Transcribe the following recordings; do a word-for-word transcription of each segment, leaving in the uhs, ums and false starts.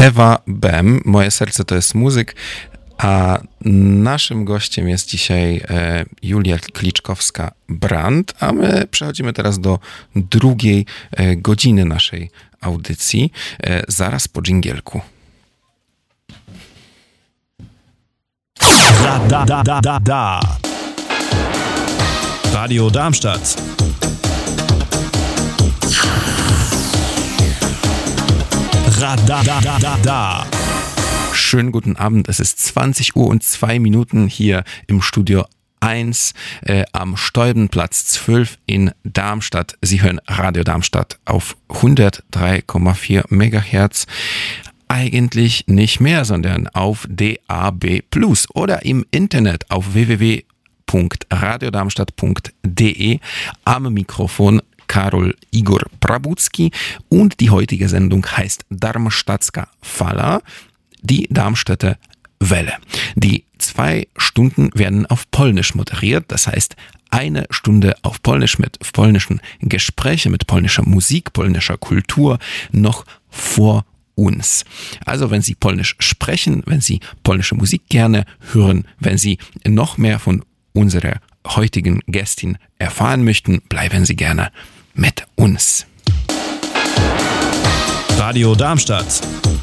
Ewa Bem. Moje serce to jest muzyk, a naszym gościem jest dzisiaj Julia Kliczkowska-Brandt, a my przechodzimy teraz do drugiej godziny naszej audycji, zaraz po dżingielku. Da, da, da, da, da, da. Radio Darmstadt. Ra, da, da, da, da, da. Schönen guten Abend, es ist zwanzig Uhr und zwei Minuten hier im Studio eins äh, am Steubenplatz zwölf in Darmstadt. Sie hören Radio Darmstadt auf hundertdrei Komma vier Megahertz. Eigentlich nicht mehr, sondern auf D A B plus oder im Internet auf w w w punkt radiodarmstadt punkt d e. Am Mikrofon Karol Igor Prabucki und die heutige Sendung heißt Darmstadtska Fala, die Darmstädter Welle. Die zwei Stunden werden auf Polnisch moderiert, das heißt eine Stunde auf Polnisch mit polnischen Gesprächen, mit polnischer Musik, polnischer Kultur noch vor uns. Also wenn Sie Polnisch sprechen, wenn Sie polnische Musik gerne hören, wenn Sie noch mehr von unserer heutigen Gästin erfahren möchten, bleiben Sie gerne mit uns. Radio Darmstadt.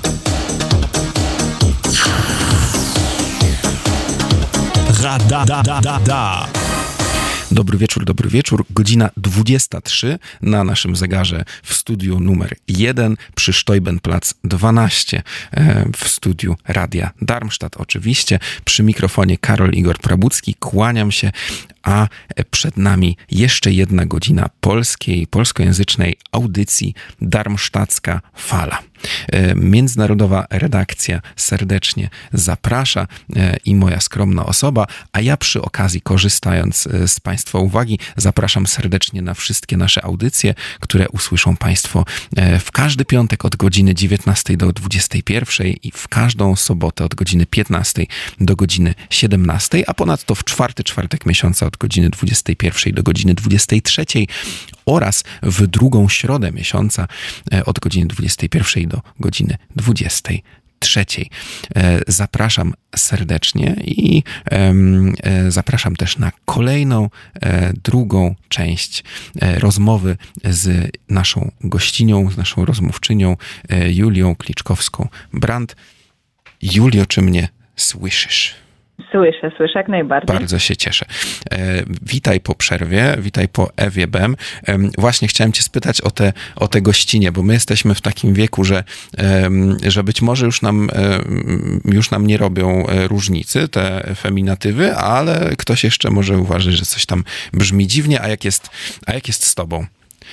Ra, da, da, da, da, da. Dobry wieczór, dobry wieczór. Godzina dwudziesta trzy na naszym zegarze w studiu numer jeden przy Steubenplatz dwanaście w studiu Radia Darmstadt oczywiście. Przy mikrofonie Karol Igor Prabucki. Kłaniam się, a przed nami jeszcze jedna godzina polskiej, polskojęzycznej audycji Darmstadtska Fala. Międzynarodowa redakcja serdecznie zaprasza i moja skromna osoba, a ja przy okazji, korzystając z Państwa uwagi, zapraszam serdecznie na wszystkie nasze audycje, które usłyszą Państwo w każdy piątek od godziny dziewiętnastej do dwudziestej pierwszej i w każdą sobotę od godziny piętnastej do godziny siedemnastej, a ponadto w czwarty czwartek miesiąca od godziny dwudziestej pierwszej do godziny dwudziestej trzeciej oraz w drugą środę miesiąca od godziny dwudziestej pierwszej do godziny dwudziestej trzeciej. Zapraszam serdecznie i zapraszam też na kolejną, drugą część rozmowy z naszą gościnią, z naszą rozmówczynią Julią Kliczkowską-Brandt. Julio, czy mnie słyszysz? Słyszę, słyszę jak najbardziej. Bardzo się cieszę. E, witaj po przerwie, witaj po Ewie Bem. E, właśnie chciałem cię spytać o te, o te gościnie, bo my jesteśmy w takim wieku, że, e, że być może już nam, e, już nam nie robią różnicy te feminatywy, ale ktoś jeszcze może uważać, że coś tam brzmi dziwnie, a jak jest, a jak jest z tobą?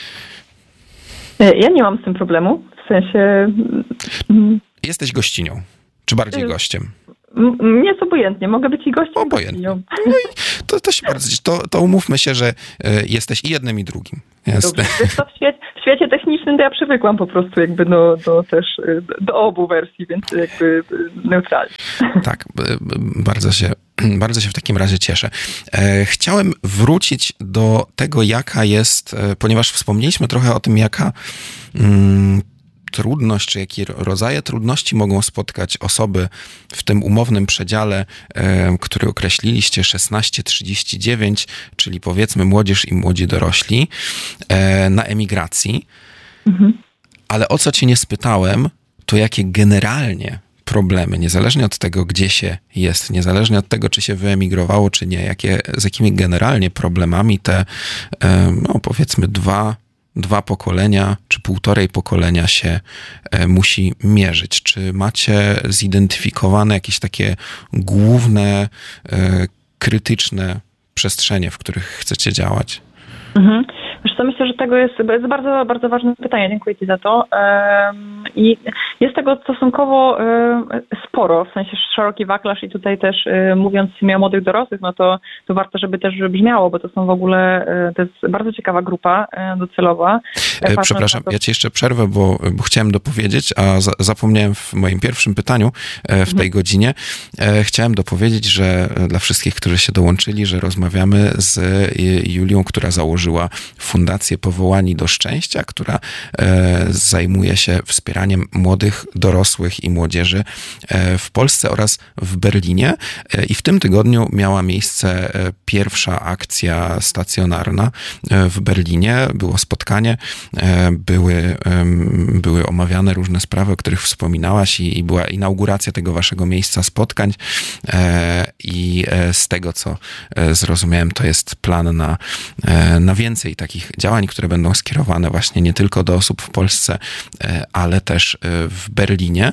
Ja nie mam z tym problemu, w sensie... Jesteś gościnią, czy bardziej gościem? Mnie jest obojętnie, mogę być i gościem. Obojętnie. No i to, to się bardzo, to, to umówmy się, że jesteś i jednym, i drugim. Dobrze, to w, świecie, w świecie technicznym to ja przywykłam po prostu jakby do, do też do obu wersji, więc jakby neutralnie. Tak, bardzo się, bardzo się w takim razie cieszę. Chciałem wrócić do tego, jaka jest, ponieważ wspomnieliśmy trochę o tym, jaka mm, trudność, czy jakie rodzaje trudności mogą spotkać osoby w tym umownym przedziale, e, który określiliście szesnaście trzydzieści dziewięć, czyli powiedzmy młodzież i młodzi dorośli, e, na emigracji. Mhm. Ale o co cię nie spytałem, to jakie generalnie problemy, niezależnie od tego, gdzie się jest, niezależnie od tego, czy się wyemigrowało, czy nie, jakie, z jakimi generalnie problemami te, e, no powiedzmy dwa dwa pokolenia, czy półtorej pokolenia się e, musi mierzyć. Czy macie zidentyfikowane jakieś takie główne, e, krytyczne przestrzenie, w których chcecie działać? Mhm. Wiesz co, myślę, że tego jest, jest bardzo, bardzo ważne pytanie. Dziękuję ci za to. I jest tego stosunkowo sporo, w sensie szeroki wachlarz i tutaj też mówiąc o młodych dorosłych, no to, to warto, żeby też brzmiało, bo to są w ogóle, to jest bardzo ciekawa grupa docelowa. Przepraszam, to... ja ci jeszcze przerwę, bo, bo chciałem dopowiedzieć, a za, zapomniałem w moim pierwszym pytaniu w tej mhm. godzinie. Chciałem dopowiedzieć, że dla wszystkich, którzy się dołączyli, że rozmawiamy z Julią, która założyła fundację Powołani do Szczęścia, która zajmuje się wspieraniem młodych, dorosłych i młodzieży w Polsce oraz w Berlinie. I w tym tygodniu miała miejsce pierwsza akcja stacjonarna w Berlinie. Było spotkanie, były, były omawiane różne sprawy, o których wspominałaś i, i była inauguracja tego waszego miejsca spotkań i z tego, co zrozumiałem, to jest plan na, na więcej takich działań, które będą skierowane właśnie nie tylko do osób w Polsce, ale też w Berlinie.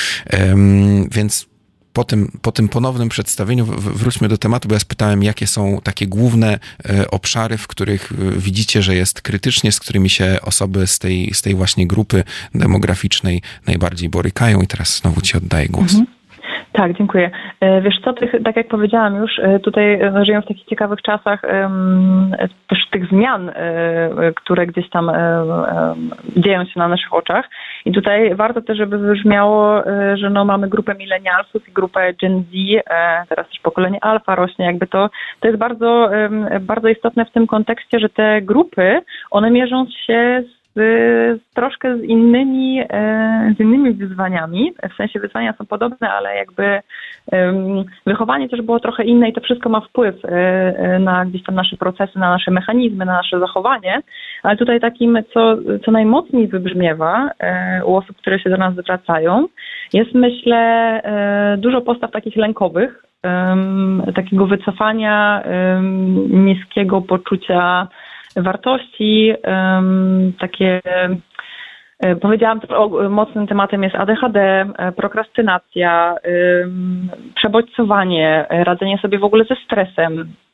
Więc po tym, po tym ponownym przedstawieniu wróćmy do tematu, bo ja spytałem, jakie są takie główne obszary, w których widzicie, że jest krytycznie, z którymi się osoby z tej, z tej właśnie grupy demograficznej najbardziej borykają i teraz znowu ci oddaję głos. Mhm. Tak, dziękuję. Wiesz co, tych, tak jak powiedziałam już, tutaj żyjemy w takich ciekawych czasach też tych zmian, które gdzieś tam dzieją się na naszych oczach. I tutaj warto też, żeby wybrzmiało, że no mamy grupę milenialsów i grupę Gen Z, teraz też pokolenie alfa rośnie, jakby to, to jest bardzo, bardzo istotne w tym kontekście, że te grupy, one mierzą się z Z, troszkę z innymi, z innymi wyzwaniami. W sensie wyzwania są podobne, ale jakby um, wychowanie też było trochę inne i to wszystko ma wpływ na gdzieś tam nasze procesy, na nasze mechanizmy, na nasze zachowanie. Ale tutaj takim, co, co najmocniej wybrzmiewa u osób, które się do nas zwracają, jest myślę dużo postaw takich lękowych, um, takiego wycofania, um, niskiego poczucia wartości, um, takie, um, powiedziałam, mocnym tematem jest A D H D, prokrastynacja, um, przebodźcowanie, radzenie sobie w ogóle ze stresem,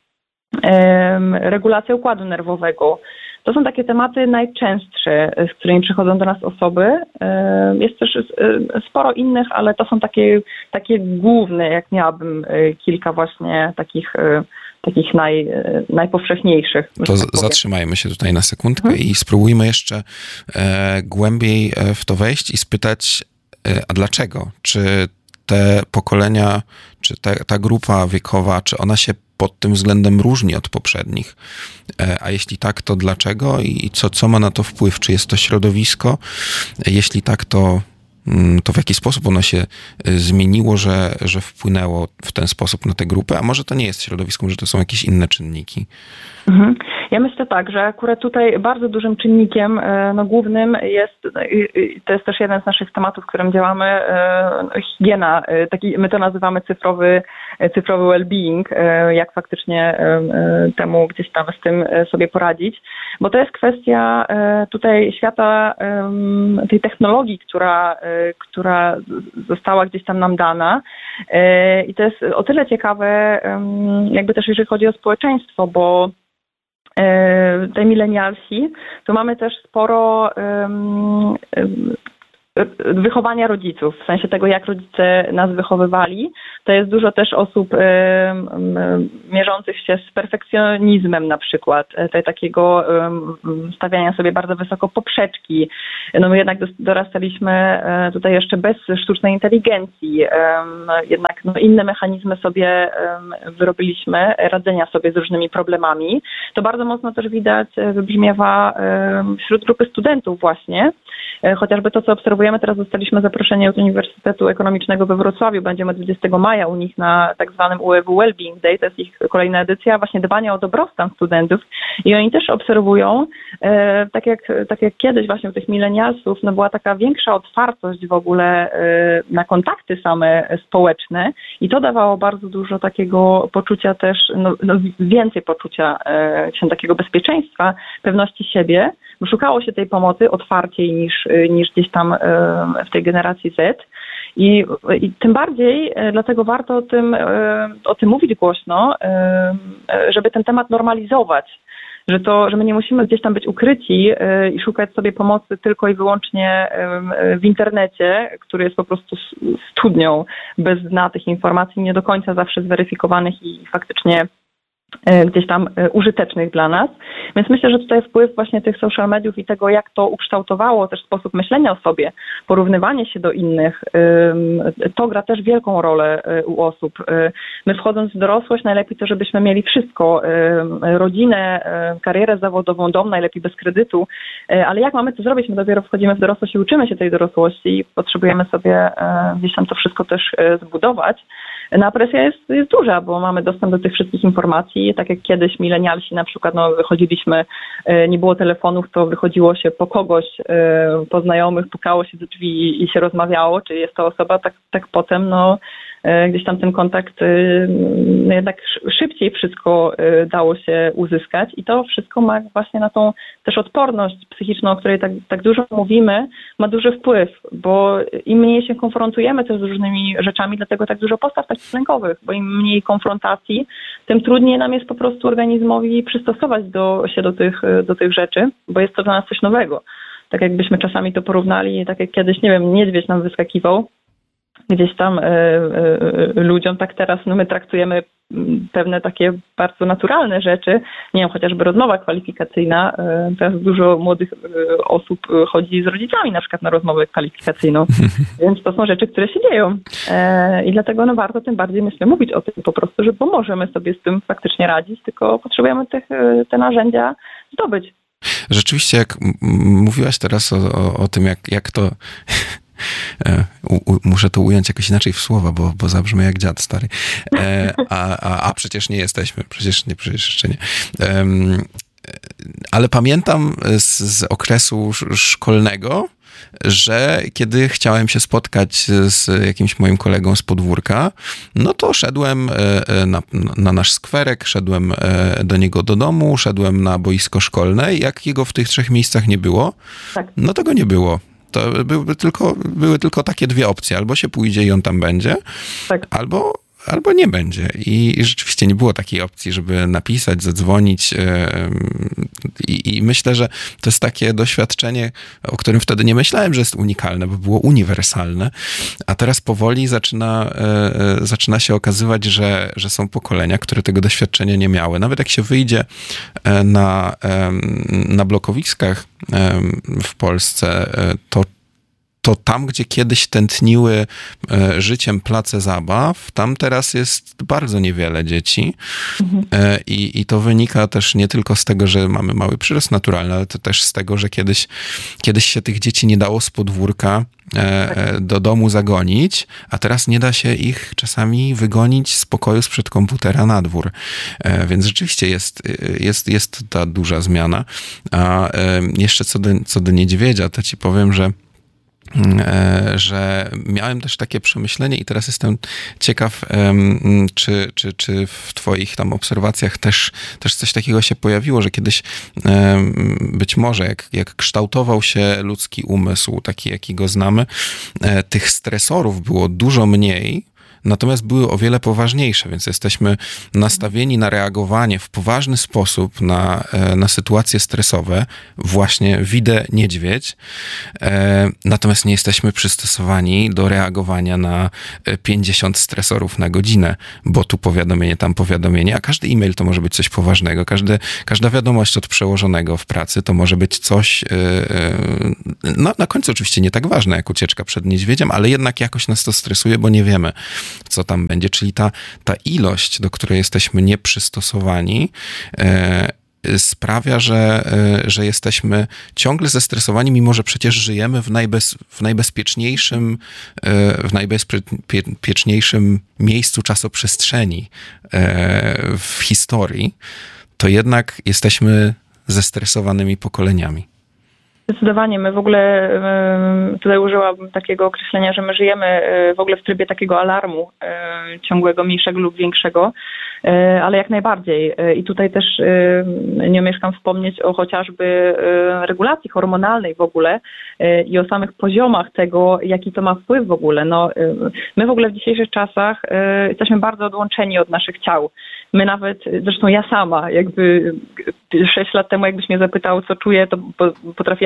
um, regulacja układu nerwowego. To są takie tematy najczęstsze, z którymi przychodzą do nas osoby. Jest też sporo innych, ale to są takie, takie główne, jak miałabym kilka właśnie takich takich naj, najpowszechniejszych. To tak zatrzymajmy się tutaj na sekundkę hmm. i spróbujmy jeszcze e, głębiej w to wejść i spytać, e, a dlaczego? Czy te pokolenia, czy ta, ta grupa wiekowa, czy ona się pod tym względem różni od poprzednich? E, a jeśli tak, to dlaczego? I co, co ma na to wpływ? Czy jest to środowisko? Jeśli tak, to to w jaki sposób ono się zmieniło, że, że wpłynęło w ten sposób na tę grupę, a może to nie jest środowisko, może to są jakieś inne czynniki? Mhm. Ja myślę tak, że akurat tutaj bardzo dużym czynnikiem no, głównym jest, to jest też jeden z naszych tematów, w którym działamy, higiena, taki, my to nazywamy cyfrowy, cyfrowy well-being, jak faktycznie temu gdzieś tam z tym sobie poradzić, bo to jest kwestia tutaj świata tej technologii, która, która została gdzieś tam nam dana i to jest o tyle ciekawe, jakby też jeżeli chodzi o społeczeństwo, bo te milenialsi, to mamy też sporo um, wychowania rodziców, w sensie tego, jak rodzice nas wychowywali. To jest dużo też osób um, mierzących się z perfekcjonizmem na przykład, te, takiego um, stawiania sobie bardzo wysoko poprzeczki. No my jednak dorastaliśmy tutaj jeszcze bez sztucznej inteligencji, um, jednak no, inne mechanizmy sobie um, wyrobiliśmy, radzenia sobie z różnymi problemami. To bardzo mocno też widać, wybrzmiewa um, wśród grupy studentów właśnie, chociażby to, co obserwujemy, teraz dostaliśmy zaproszenie od Uniwersytetu Ekonomicznego we Wrocławiu, będziemy dwudziestego maja u nich na tak zwanym U E W Wellbeing Day, to jest ich kolejna edycja, właśnie dbania o dobrostan studentów i oni też obserwują, e, tak, jak, tak jak kiedyś właśnie u tych milenialsów, no była taka większa otwartość w ogóle e, na kontakty same społeczne i to dawało bardzo dużo takiego poczucia też, no, no więcej poczucia e, takiego bezpieczeństwa, pewności siebie, bo szukało się tej pomocy otwarciej niż, niż gdzieś tam w tej generacji Z. I, i tym bardziej dlatego warto o tym, o tym mówić głośno, żeby ten temat normalizować. Że, to, że my nie musimy gdzieś tam być ukryci i szukać sobie pomocy tylko i wyłącznie w internecie, który jest po prostu studnią bez dna tych informacji, nie do końca zawsze zweryfikowanych i faktycznie gdzieś tam użytecznych dla nas. Więc myślę, że tutaj wpływ właśnie tych social mediów i tego, jak to ukształtowało też sposób myślenia o sobie, porównywanie się do innych, to gra też wielką rolę u osób. My wchodząc w dorosłość, najlepiej to, żebyśmy mieli wszystko, rodzinę, karierę zawodową, dom, najlepiej bez kredytu, ale jak mamy to zrobić? My dopiero wchodzimy w dorosłość i uczymy się tej dorosłości i potrzebujemy sobie gdzieś tam to wszystko też zbudować. No a presja jest, jest duża, bo mamy dostęp do tych wszystkich informacji. Tak jak kiedyś milenialsi na przykład, no wychodziliśmy, nie było telefonów, to wychodziło się po kogoś, po znajomych, pukało się do drzwi i się rozmawiało, czy jest to osoba, tak, tak potem no gdzieś tam ten kontakt no jednak szybciej wszystko dało się uzyskać i to wszystko ma właśnie na tą też odporność psychiczną, o której tak, tak dużo mówimy, ma duży wpływ, bo im mniej się konfrontujemy też z różnymi rzeczami, dlatego tak dużo postaw takich lękowych, bo im mniej konfrontacji, tym trudniej nam jest po prostu organizmowi przystosować do, się do tych, do tych rzeczy, bo jest to dla nas coś nowego. Tak jakbyśmy czasami to porównali, tak jak kiedyś, nie wiem, niedźwiedź nam wyskakiwał gdzieś tam y, y, y, ludziom, tak teraz no my traktujemy pewne takie bardzo naturalne rzeczy, nie wiem, chociażby rozmowa kwalifikacyjna, teraz dużo młodych osób chodzi z rodzicami na przykład na rozmowę kwalifikacyjną, więc to są rzeczy, które się dzieją i dlatego no warto tym bardziej, myślę, mówić o tym po prostu, że pomożemy sobie z tym faktycznie radzić, tylko potrzebujemy tych, te narzędzia zdobyć. Rzeczywiście, jak mówiłaś teraz o, o, o tym, jak, jak to... U, u, muszę to ująć jakoś inaczej w słowa, bo, bo zabrzmi jak dziad stary. E, a, a, a przecież nie jesteśmy. Przecież nie, przecież jeszcze nie. E, ale pamiętam z, z okresu szkolnego, że kiedy chciałem się spotkać z jakimś moim kolegą z podwórka, no to szedłem na, na nasz skwerek, szedłem do niego do domu, szedłem na boisko szkolne i jak jego w tych trzech miejscach nie było, tak. no to go nie było. To były tylko, były tylko takie dwie opcje. Albo się pójdzie i on tam będzie, tak. albo, albo nie będzie. I, I rzeczywiście nie było takiej opcji, żeby napisać, zadzwonić. Yy, i, I myślę, że to jest takie doświadczenie, o którym wtedy nie myślałem, że jest unikalne, bo było uniwersalne. A teraz powoli zaczyna, yy, zaczyna się okazywać, że, że są pokolenia, które tego doświadczenia nie miały. Nawet jak się wyjdzie na, na blokowiskach w Polsce, to to tam, gdzie kiedyś tętniły życiem place zabaw, tam teraz jest bardzo niewiele dzieci. Mhm. I, i to wynika też nie tylko z tego, że mamy mały przyrost naturalny, ale to też z tego, że kiedyś, kiedyś się tych dzieci nie dało z podwórka do domu zagonić, a teraz nie da się ich czasami wygonić z pokoju sprzed komputera na dwór. Więc rzeczywiście jest, jest, jest ta duża zmiana. A jeszcze co do, co do niedźwiedzia, to ci powiem, że że miałem też takie przemyślenie i teraz jestem ciekaw, czy, czy, czy w twoich tam obserwacjach też, też coś takiego się pojawiło, że kiedyś być może jak, jak kształtował się ludzki umysł, taki jaki go znamy, tych stresorów było dużo mniej, natomiast były o wiele poważniejsze, więc jesteśmy nastawieni na reagowanie w poważny sposób na, na sytuacje stresowe, właśnie widzę niedźwiedź, natomiast nie jesteśmy przystosowani do reagowania na pięćdziesiąt stresorów na godzinę, bo tu powiadomienie, tam powiadomienie, a każdy e-mail to może być coś poważnego, każdy, każda wiadomość od przełożonego w pracy to może być coś, no, na końcu oczywiście nie tak ważne jak ucieczka przed niedźwiedziem, ale jednak jakoś nas to stresuje, bo nie wiemy, co tam będzie, czyli ta, ta ilość, do której jesteśmy nieprzystosowani, e, sprawia, że, e, że jesteśmy ciągle zestresowani, mimo że przecież żyjemy w, najbez, w najbezpieczniejszym e, w najbezpieczniejszym miejscu czasoprzestrzeni e, w historii, to jednak jesteśmy zestresowanymi pokoleniami. Zdecydowanie. My w ogóle, tutaj użyłabym takiego określenia, że my żyjemy w ogóle w trybie takiego alarmu ciągłego, mniejszego lub większego, ale jak najbardziej. I tutaj też nie omieszkam wspomnieć o chociażby regulacji hormonalnej w ogóle i o samych poziomach tego, jaki to ma wpływ w ogóle. No, my w ogóle w dzisiejszych czasach jesteśmy bardzo odłączeni od naszych ciał. My nawet, zresztą ja sama, jakby sześć lat temu, jakbyś mnie zapytał, co czuję, to potrafiłam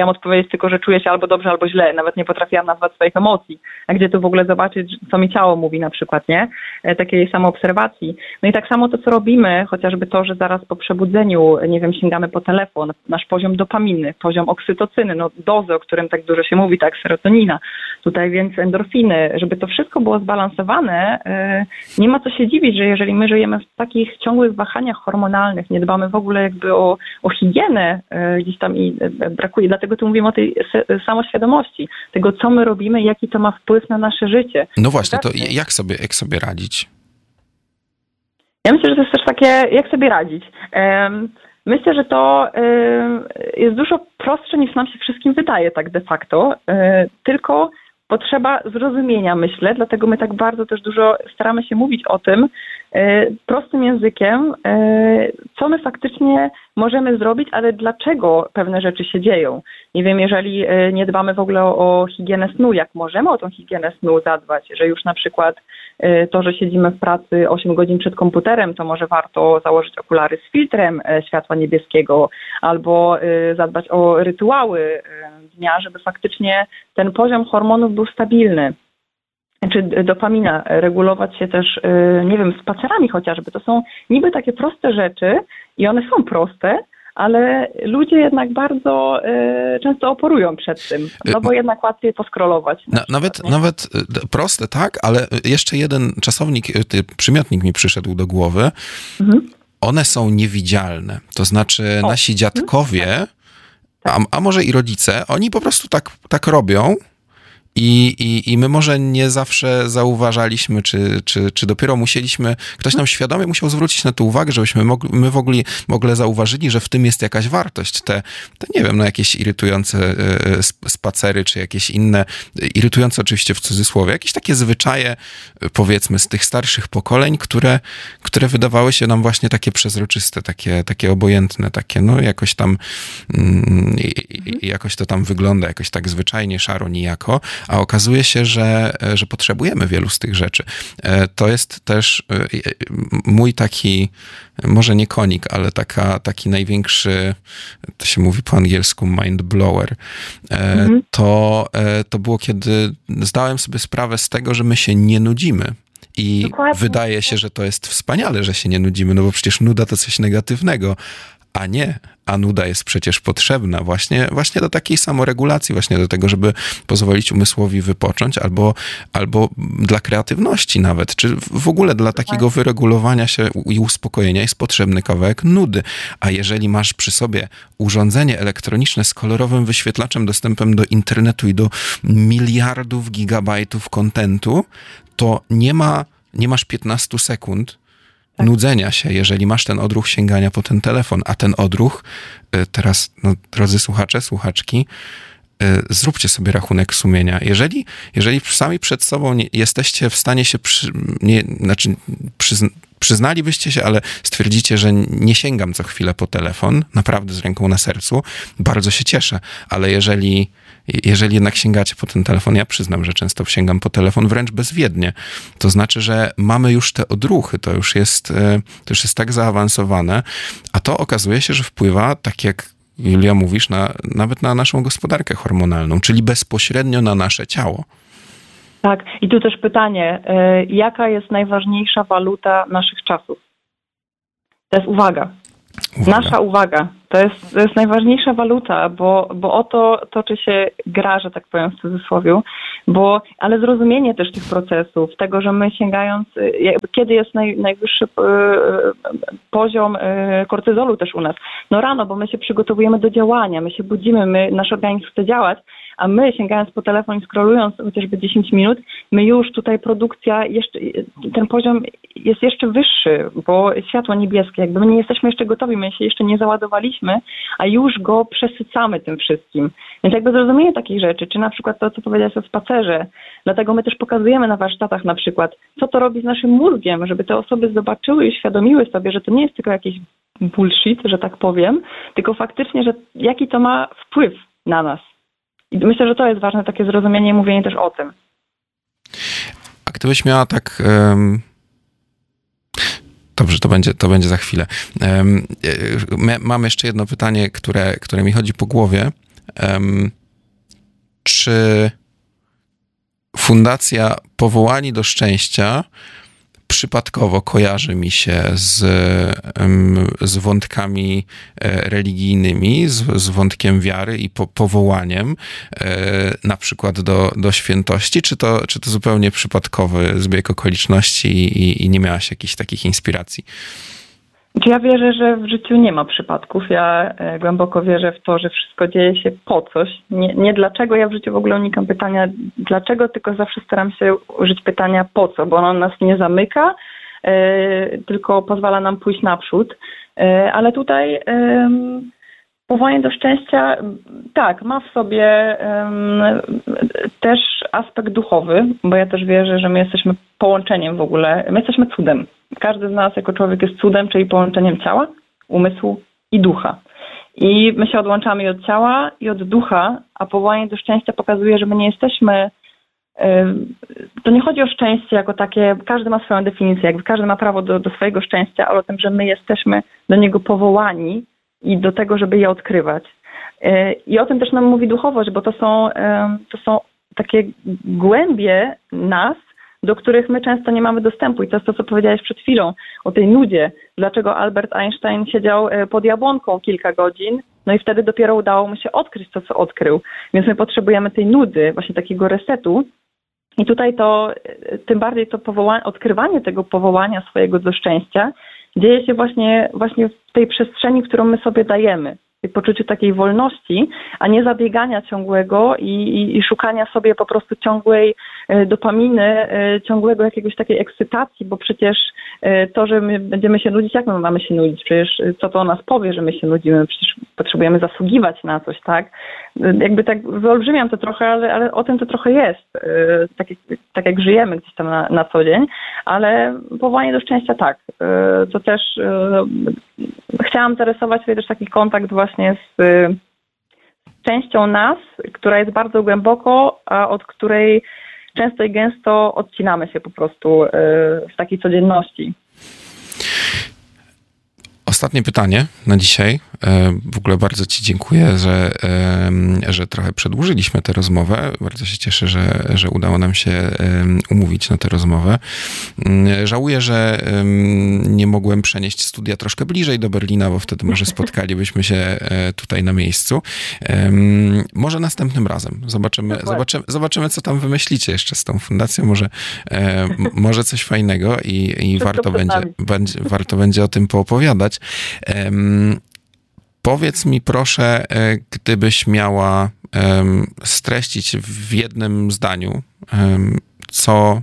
potrafiłam odpowiedzieć tylko, że czuję się albo dobrze, albo źle. Nawet nie potrafiłam nazwać swoich emocji. A gdzie tu w ogóle zobaczyć, co mi ciało mówi na przykład, nie? Takiej samoobserwacji. No i tak samo to, co robimy, chociażby to, że zaraz po przebudzeniu, nie wiem, sięgamy po telefon, nasz poziom dopaminy, poziom oksytocyny, no dozy, o którym tak dużo się mówi, tak, serotonina, tutaj więc endorfiny, żeby to wszystko było zbalansowane, yy, nie ma co się dziwić, że jeżeli my żyjemy w takich ciągłych wahaniach hormonalnych, nie dbamy w ogóle jakby o, o higienę, yy, gdzieś tam i yy, brakuje, dlatego tu mówimy o tej se- samoświadomości, tego, co my robimy i jaki to ma wpływ na nasze życie. No właśnie, to jak sobie, jak sobie radzić? Ja myślę, że to jest też takie, jak sobie radzić. Myślę, że to jest dużo prostsze, niż nam się wszystkim wydaje tak de facto, tylko potrzeba zrozumienia, myślę, dlatego my tak bardzo też dużo staramy się mówić o tym prostym językiem, co my faktycznie możemy zrobić, ale dlaczego pewne rzeczy się dzieją. Nie wiem, jeżeli nie dbamy w ogóle o, o higienę snu, jak możemy o tą higienę snu zadbać, że już na przykład to, że siedzimy w pracy osiem godzin przed komputerem, to może warto założyć okulary z filtrem światła niebieskiego albo zadbać o rytuały dnia, żeby faktycznie ten poziom hormonów był stabilny. Czy dopamina, regulować się też, nie wiem, spacerami chociażby. To są niby takie proste rzeczy i one są proste, ale ludzie jednak bardzo y, często oporują przed tym, no bo jednak łatwiej poskrolować. Na, nawet, nawet proste, tak, ale jeszcze jeden czasownik, przymiotnik mi przyszedł do głowy. Mhm. One są niewidzialne. To znaczy o. nasi dziadkowie, tak. a, a może i rodzice, oni po prostu tak, tak robią. I, i, I my może nie zawsze zauważaliśmy, czy, czy, czy dopiero musieliśmy, ktoś nam świadomie musiał zwrócić na to uwagę, żebyśmy mogli, my w ogóle, w ogóle zauważyli, że w tym jest jakaś wartość. Te, te nie wiem, no jakieś irytujące spacery, czy jakieś inne, irytujące oczywiście w cudzysłowie, jakieś takie zwyczaje, powiedzmy, z tych starszych pokoleń, które, które wydawały się nam właśnie takie przezroczyste, takie, takie obojętne, takie no jakoś tam, mm, jakoś to tam wygląda, jakoś tak zwyczajnie, szaro, nijako. A okazuje się, że, że potrzebujemy wielu z tych rzeczy. To jest też mój taki, może nie konik, ale taka, taki największy, to się mówi po angielsku mind blower. Mhm. To, to było, kiedy zdałem sobie sprawę z tego, że my się nie nudzimy. I Dokładnie. Wydaje się, że to jest wspaniale, że się nie nudzimy, no bo przecież nuda to coś negatywnego. A nie, a nuda jest przecież potrzebna właśnie, właśnie do takiej samoregulacji, właśnie do tego, żeby pozwolić umysłowi wypocząć, albo, albo dla kreatywności nawet, czy w ogóle dla takiego wyregulowania się i uspokojenia jest potrzebny kawałek nudy. A jeżeli masz przy sobie urządzenie elektroniczne z kolorowym wyświetlaczem, dostępem do internetu i do miliardów gigabajtów kontentu, to nie ma, nie masz piętnaście sekund tak. nudzenia się, jeżeli masz ten odruch sięgania po ten telefon, a ten odruch, teraz, no, drodzy słuchacze, słuchaczki, zróbcie sobie rachunek sumienia. Jeżeli, jeżeli sami przed sobą nie, jesteście w stanie się, przy, nie, znaczy przyzna, przyznalibyście się, ale stwierdzicie, że nie sięgam co chwilę po telefon, naprawdę z ręką na sercu, bardzo się cieszę, ale jeżeli Jeżeli jednak sięgacie po ten telefon, ja przyznam, że często sięgam po telefon wręcz bezwiednie. To znaczy, że mamy już te odruchy, to już jest, to już jest tak zaawansowane, a to okazuje się, że wpływa, tak jak Julia mówisz, na, nawet na naszą gospodarkę hormonalną, czyli bezpośrednio na nasze ciało. Tak, i tu też pytanie, jaka jest najważniejsza waluta naszych czasów? To jest uwaga. Uwaga. Nasza uwaga. To jest, to jest najważniejsza waluta, bo, bo o to toczy się gra, że tak powiem w cudzysłowie, bo, ale zrozumienie też tych procesów, tego, że my sięgając, kiedy jest naj, najwyższy y, poziom y, kortyzolu też u nas? No rano, bo my się przygotowujemy do działania, my się budzimy, my, nasz organizm chce działać, a my sięgając po telefon i scrollując chociażby dziesięć minut, my już tutaj produkcja, jeszcze, ten poziom jest jeszcze wyższy, bo światło niebieskie, jakby my nie jesteśmy jeszcze gotowi, my się jeszcze nie załadowaliśmy, a już go przesycamy tym wszystkim. Więc jakby zrozumienie takich rzeczy, czy na przykład to, co powiedziałeś o spacerze, dlatego my też pokazujemy na warsztatach na przykład, co to robi z naszym mózgiem, żeby te osoby zobaczyły i uświadomiły sobie, że to nie jest tylko jakiś bullshit, że tak powiem, tylko faktycznie, że jaki to ma wpływ na nas. I myślę, że to jest ważne, takie zrozumienie i mówienie też o tym. A gdybyś miała tak... Um... Dobrze, to będzie, to będzie za chwilę. Um, mam jeszcze jedno pytanie, które, które mi chodzi po głowie. Um, czy Fundacja Powołani do Szczęścia przypadkowo kojarzy mi się z, z wątkami religijnymi, z, z wątkiem wiary i po, powołaniem na przykład do, do świętości, czy to, czy to zupełnie przypadkowy zbieg okoliczności i, i nie miałaś jakichś takich inspiracji? Ja wierzę, że w życiu nie ma przypadków. Ja głęboko wierzę w to, że wszystko dzieje się po coś. Nie, nie dlaczego, ja w życiu w ogóle unikam pytania dlaczego, tylko zawsze staram się użyć pytania po co, bo ono nas nie zamyka, yy, tylko pozwala nam pójść naprzód. Yy, ale tutaj yy, powołanie do szczęścia, tak, ma w sobie yy, też aspekt duchowy, bo ja też wierzę, że my jesteśmy połączeniem w ogóle, my jesteśmy cudem. Każdy z nas jako człowiek jest cudem, czyli połączeniem ciała, umysłu i ducha. I my się odłączamy i od ciała, i od ducha, a powołanie do szczęścia pokazuje, że my nie jesteśmy... To nie chodzi o szczęście jako takie, każdy ma swoją definicję, jakby każdy ma prawo do, do swojego szczęścia, ale o tym, że my jesteśmy do niego powołani i do tego, żeby je odkrywać. I o tym też nam mówi duchowość, bo to są, to są takie głębie nas, do których my często nie mamy dostępu. I to jest to, co powiedziałeś przed chwilą o tej nudzie. Dlaczego Albert Einstein siedział pod jabłonką kilka godzin, no i wtedy dopiero udało mu się odkryć to, co odkrył. Więc my potrzebujemy tej nudy, właśnie takiego resetu. I tutaj to, tym bardziej to powołanie, odkrywanie tego powołania swojego do szczęścia dzieje się właśnie, właśnie w tej przestrzeni, którą my sobie dajemy. W poczuciu takiej wolności, a nie zabiegania ciągłego i, i, i szukania sobie po prostu ciągłej dopaminy, ciągłego jakiegoś takiej ekscytacji, bo przecież to, że my będziemy się nudzić, jak my mamy się nudzić? Przecież co to o nas powie, że my się nudzimy? Przecież potrzebujemy zasługiwać na coś, tak? Jakby tak wyolbrzymiam to trochę, ale, ale o tym to trochę jest. Tak, tak jak żyjemy gdzieś tam na, na co dzień, ale powołanie do szczęścia tak. To też chciałam zarysować sobie też taki kontakt właśnie z częścią nas, która jest bardzo głęboko, a od której często i gęsto odcinamy się po prostu w takiej codzienności. Ostatnie pytanie na dzisiaj. W ogóle bardzo ci dziękuję, że, że trochę przedłużyliśmy tę rozmowę. Bardzo się cieszę, że, że udało nam się umówić na tę rozmowę. Żałuję, że nie mogłem przenieść studia troszkę bliżej do Berlina, bo wtedy może spotkalibyśmy się tutaj na miejscu. Może następnym razem. Zobaczymy, zobaczymy, zobaczymy co tam wymyślicie jeszcze z tą fundacją. Może, może coś fajnego i, i warto będzie, będzie, warto będzie o tym poopowiadać. Um, powiedz mi proszę, gdybyś miała um, streścić w jednym zdaniu, um, co,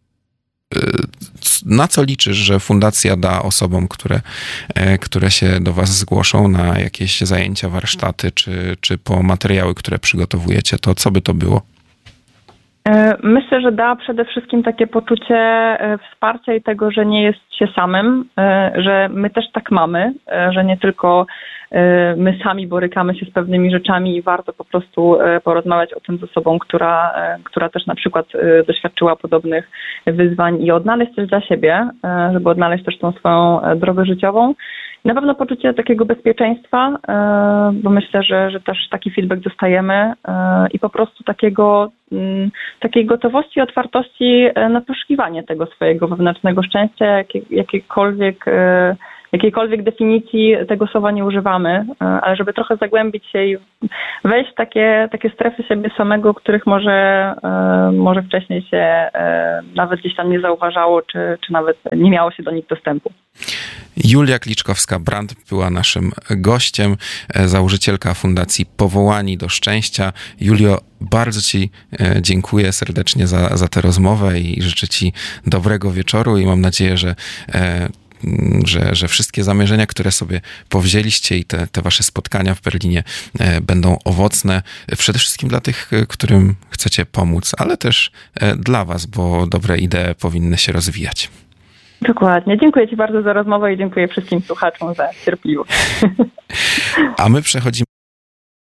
na co liczysz, że fundacja da osobom, które, które się do was zgłoszą na jakieś zajęcia, warsztaty, czy, czy po materiały, które przygotowujecie, to co by to było? Myślę, że da przede wszystkim takie poczucie wsparcia i tego, że nie jest się samym, że my też tak mamy, że nie tylko my sami borykamy się z pewnymi rzeczami i warto po prostu porozmawiać o tym z osobą, która, która też na przykład doświadczyła podobnych wyzwań i odnaleźć coś dla siebie, żeby odnaleźć też tą swoją drogę życiową. Na pewno poczucie takiego bezpieczeństwa, bo myślę, że, że też taki feedback dostajemy i po prostu takiego, takiej gotowości i otwartości na poszukiwanie tego swojego wewnętrznego szczęścia, jakie, jakiekolwiek, jakiejkolwiek definicji tego słowa nie używamy, ale żeby trochę zagłębić się i wejść w takie, takie strefy siebie samego, których może, może wcześniej się nawet gdzieś tam nie zauważało, czy, czy nawet nie miało się do nich dostępu. Julia Kliczkowska-Brandt była naszym gościem, założycielka Fundacji Powołani do Szczęścia. Julio, bardzo ci dziękuję serdecznie za, za tę rozmowę i życzę ci dobrego wieczoru i mam nadzieję, że Że, że wszystkie zamierzenia, które sobie powzięliście i te, te wasze spotkania w Berlinie będą owocne. Przede wszystkim dla tych, którym chcecie pomóc, ale też dla was, bo dobre idee powinny się rozwijać. Dokładnie. Dziękuję ci bardzo za rozmowę i dziękuję wszystkim słuchaczom za cierpliwość. A my przechodzimy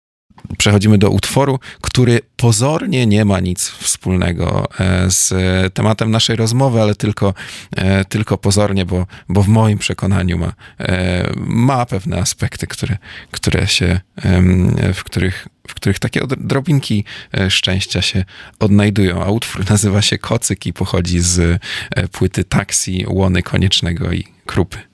przechodzimy do utworu, który pozornie nie ma nic wspólnego z tematem naszej rozmowy, ale tylko, tylko pozornie, bo, bo w moim przekonaniu ma, ma pewne aspekty, które, które się, w których, w których takie odrobinki szczęścia się odnajdują. A utwór nazywa się Kocyk i pochodzi z płyty Taksi Łony Koniecznego i Krupy.